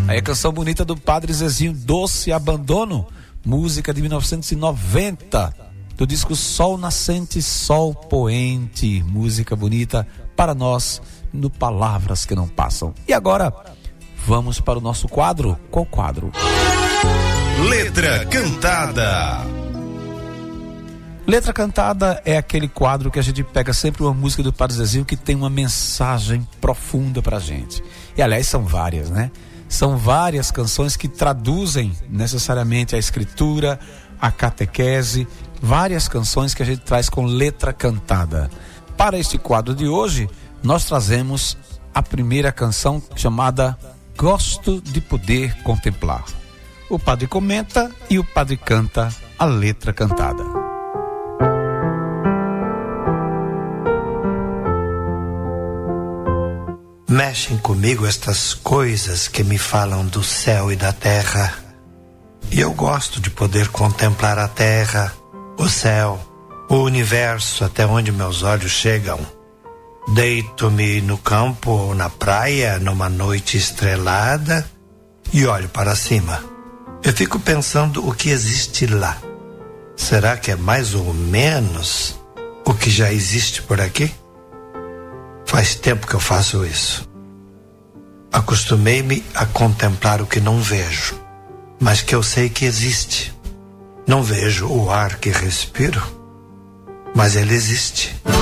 Aí a canção bonita do Padre Zezinho, Doce Abandono, música de 1990, do disco Sol Nascente, Sol Poente, música bonita para nós no Palavras que Não Passam. E agora, vamos para o nosso quadro. Qual quadro? Letra Cantada. Letra Cantada é aquele quadro que a gente pega sempre uma música do Padre Zezinho que tem uma mensagem profunda pra gente. E aliás, são várias, né? São várias canções que traduzem necessariamente a escritura, a catequese, várias canções que a gente traz com letra cantada. Para este quadro de hoje, nós trazemos a primeira canção chamada Gosto de Poder Contemplar. O padre comenta e o padre canta a letra cantada. Mexem comigo estas coisas que me falam do céu e da terra. E eu gosto de poder contemplar a terra, o céu, o universo até onde meus olhos chegam. Deito-me no campo ou na praia numa noite estrelada e olho para cima. Eu fico pensando o que existe lá. Será que é mais ou menos o que já existe por aqui? Faz tempo que eu faço isso. Acostumei-me a contemplar o que não vejo, mas que eu sei que existe. Não vejo o ar que respiro, mas ele existe.